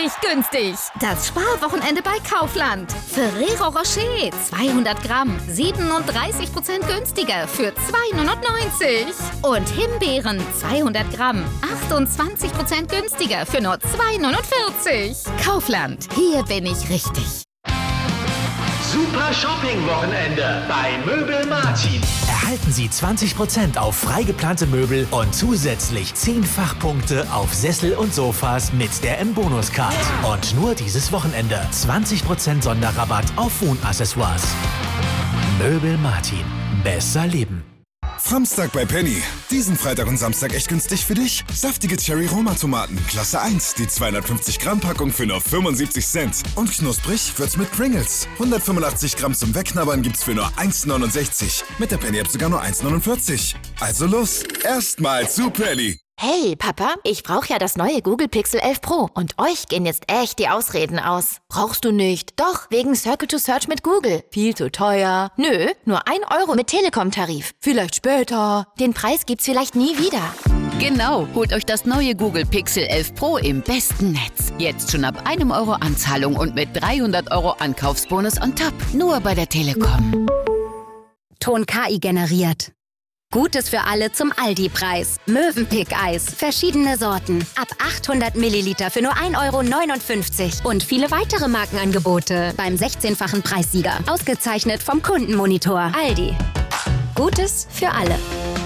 richtig günstig. Das Sparwochenende bei Kaufland. Ferrero Rocher 200 Gramm, 37% günstiger für 2,99 €. Und Himbeeren 200 Gramm, 28% günstiger für nur 2,49 €. Kaufland, hier bin ich richtig. Super Shopping-Wochenende bei Möbel Martin. Erhalten Sie 20% auf freigeplante Möbel und zusätzlich 10 Fachpunkte auf Sessel und Sofas mit der M-Bonus-Card. Und nur dieses Wochenende 20% Sonderrabatt auf Wohnaccessoires. Möbel Martin. Besser leben. Samstag bei Penny. Diesen Freitag und Samstag echt günstig für dich. Saftige Cherry-Roma-Tomaten, Klasse 1, die 250-Gramm-Packung für nur 75 Cent. Und knusprig wird's mit Pringles. 185 Gramm zum Wegknabbern gibt's für nur 1,69. Mit der Penny-App sogar nur 1,49. Also los, erstmal zu Penny. Hey, Papa, ich brauche ja das neue Google Pixel 11 Pro und euch gehen jetzt echt die Ausreden aus. Brauchst du nicht? Doch, wegen Circle to Search mit Google. Viel zu teuer. Nö, nur 1 € mit Telekom-Tarif. Vielleicht später. Den Preis gibt's vielleicht nie wieder. Genau, holt euch das neue Google Pixel 11 Pro im besten Netz. Jetzt schon ab 1 € Anzahlung und mit 300 € Ankaufsbonus on top. Nur bei der Telekom. Ton KI generiert. Gutes für alle zum Aldi-Preis. Mövenpick-Eis. Verschiedene Sorten. Ab 800 Milliliter für nur 1,59 € Und viele weitere Markenangebote beim 16-fachen Preissieger. Ausgezeichnet vom Kundenmonitor. Aldi. Gutes für alle.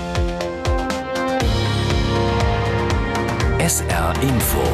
SR Info.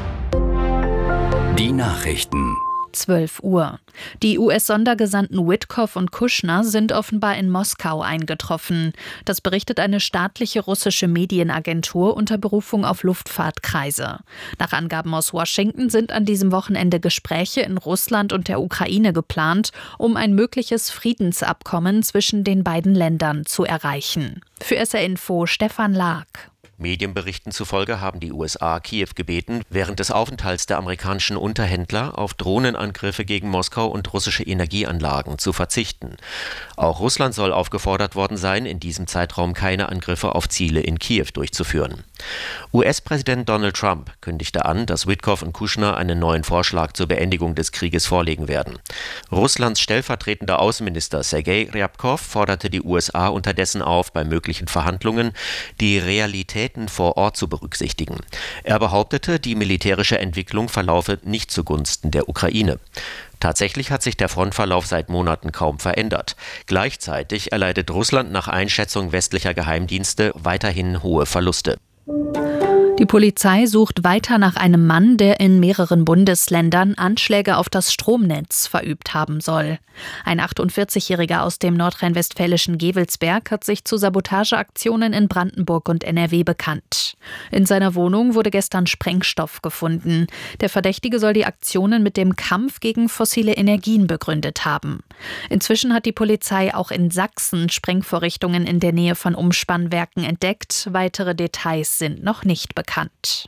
Die Nachrichten. 12 Uhr. Die US-Sondergesandten Witkoff und Kushner sind offenbar in Moskau eingetroffen. Das berichtet eine staatliche russische Medienagentur unter Berufung auf Luftfahrtkreise. Nach Angaben aus Washington sind an diesem Wochenende Gespräche in Russland und der Ukraine geplant, um ein mögliches Friedensabkommen zwischen den beiden Ländern zu erreichen. Für SR Info Stefan Lag. Medienberichten zufolge haben die USA Kiew gebeten, während des Aufenthalts der amerikanischen Unterhändler auf Drohnenangriffe gegen Moskau und russische Energieanlagen zu verzichten. Auch Russland soll aufgefordert worden sein, in diesem Zeitraum keine Angriffe auf Ziele in Kiew durchzuführen. US-Präsident Donald Trump kündigte an, dass Witkoff und Kushner einen neuen Vorschlag zur Beendigung des Krieges vorlegen werden. Russlands stellvertretender Außenminister Sergei Ryabkov forderte die USA unterdessen auf, bei möglichen Verhandlungen die Realitäten vor Ort zu berücksichtigen. Er behauptete, die militärische Entwicklung verlaufe nicht zugunsten der Ukraine. Tatsächlich hat sich der Frontverlauf seit Monaten kaum verändert. Gleichzeitig erleidet Russland nach Einschätzung westlicher Geheimdienste weiterhin hohe Verluste. Die Polizei sucht weiter nach einem Mann, der in mehreren Bundesländern Anschläge auf das Stromnetz verübt haben soll. Ein 48-Jähriger aus dem nordrhein-westfälischen Gevelsberg hat sich zu Sabotageaktionen in Brandenburg und NRW bekannt. In seiner Wohnung wurde gestern Sprengstoff gefunden. Der Verdächtige soll die Aktionen mit dem Kampf gegen fossile Energien begründet haben. Inzwischen hat die Polizei auch in Sachsen Sprengvorrichtungen in der Nähe von Umspannwerken entdeckt. Weitere Details sind noch nicht bekannt.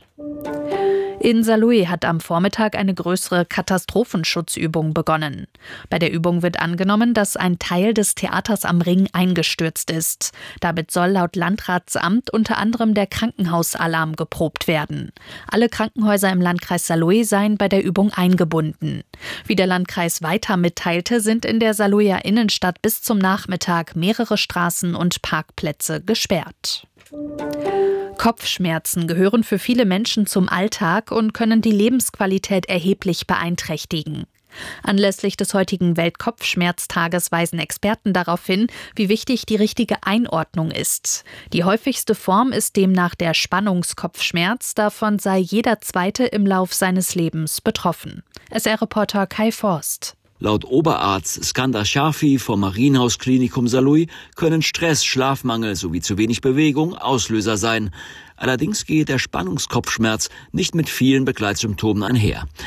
In Saarlouis hat am Vormittag eine größere Katastrophenschutzübung begonnen. Bei der Übung wird angenommen, dass ein Teil des Theaters am Ring eingestürzt ist. Damit soll laut Landratsamt unter anderem der Krankenhausalarm geprobt werden. Alle Krankenhäuser im Landkreis Saarlouis seien bei der Übung eingebunden. Wie der Landkreis weiter mitteilte, sind in der Saarlouier Innenstadt bis zum Nachmittag mehrere Straßen und Parkplätze gesperrt. Kopfschmerzen gehören für viele Menschen zum Alltag und können die Lebensqualität erheblich beeinträchtigen. Anlässlich des heutigen Weltkopfschmerztages weisen Experten darauf hin, wie wichtig die richtige Einordnung ist. Die häufigste Form ist demnach der Spannungskopfschmerz, davon sei jeder Zweite im Lauf seines Lebens betroffen. SR-Reporter Kai Forst. Laut Oberarzt Skandar Shafi vom Marienhaus-Klinikum Saarlouis können Stress, Schlafmangel sowie zu wenig Bewegung Auslöser sein. Allerdings geht der Spannungskopfschmerz nicht mit vielen Begleitsymptomen einher.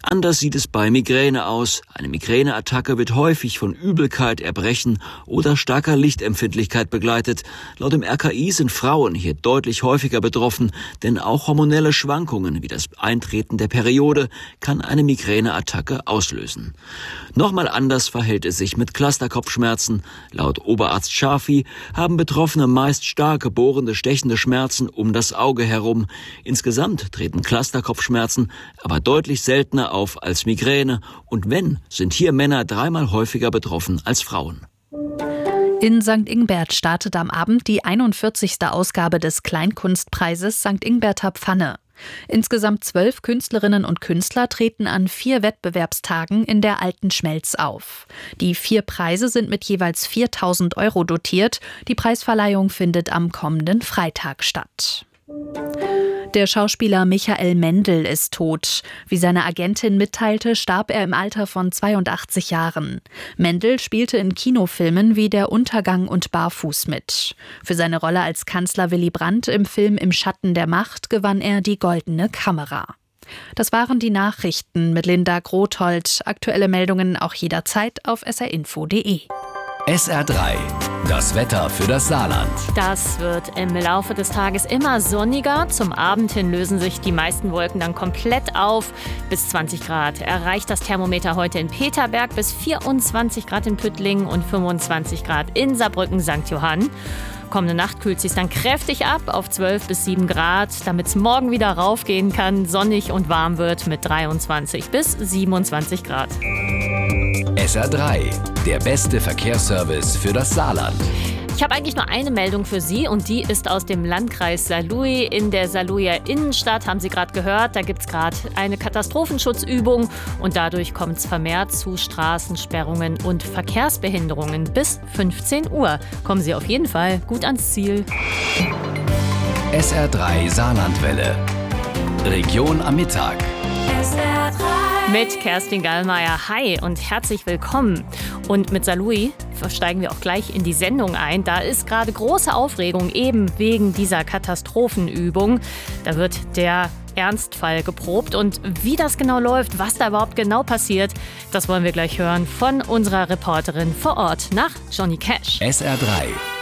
Anders sieht es bei Migräne aus. Eine Migräneattacke wird häufig von Übelkeit, Erbrechen oder starker Lichtempfindlichkeit begleitet. Laut dem RKI sind Frauen hier deutlich häufiger betroffen, denn auch hormonelle Schwankungen wie das Eintreten der Periode kann eine Migräneattacke auslösen. Nochmal anders verhält es sich mit Clusterkopfschmerzen. Laut Oberarzt Schafi haben Betroffene meist starke, bohrende, stechende Schmerzen um das Auge herum. Insgesamt treten Clusterkopfschmerzen aber deutlich seltener auf als Migräne. Und wenn, sind hier Männer 3-mal häufiger betroffen als Frauen. In St. Ingbert startet am Abend die 41. Ausgabe des Kleinkunstpreises St. Ingberter Pfanne. Insgesamt 12 Künstlerinnen und Künstler treten an 4 Wettbewerbstagen in der Alten Schmelz auf. Die 4 Preise sind mit jeweils 4.000 € dotiert. Die Preisverleihung findet am kommenden Freitag statt. Der Schauspieler Michael Mendl ist tot. Wie seine Agentin mitteilte, starb er im Alter von 82 Jahren. Mendl spielte in Kinofilmen wie Der Untergang und Barfuß mit. Für seine Rolle als Kanzler Willy Brandt im Film Im Schatten der Macht gewann er die Goldene Kamera. Das waren die Nachrichten mit Linda Grothold. Aktuelle Meldungen auch jederzeit auf srinfo.de. SR3, das Wetter für das Saarland. Das wird im Laufe des Tages immer sonniger. Zum Abend hin lösen sich die meisten Wolken dann komplett auf. Bis 20 Grad erreicht das Thermometer heute in Peterberg, bis 24 Grad in Püttlingen und 25 Grad in Saarbrücken-St. Johann. Kommende Nacht kühlt es sich dann kräftig ab auf 12 bis 7 Grad, damit es morgen wieder raufgehen kann, sonnig und warm wird mit 23 bis 27 Grad. SR3, der beste Verkehrsservice für das Saarland. Ich habe eigentlich nur eine Meldung für Sie und die ist aus dem Landkreis Saarlouis. In der Saarlouier Innenstadt, haben Sie gerade gehört, da gibt es gerade eine Katastrophenschutzübung und dadurch kommt es vermehrt zu Straßensperrungen und Verkehrsbehinderungen. Bis 15 Uhr kommen Sie auf jeden Fall gut ans Ziel. SR3 Saarlandwelle. Region am Mittag. SR3. Mit Kerstin Gallmeier. Hi und herzlich willkommen. Und mit Saarlouis steigen wir auch gleich in die Sendung ein. Da ist gerade große Aufregung, eben wegen dieser Katastrophenübung. Da wird der Ernstfall geprobt. Und wie das genau läuft, was da überhaupt genau passiert, das wollen wir gleich hören von unserer Reporterin vor Ort nach Johnny Cash. SR3.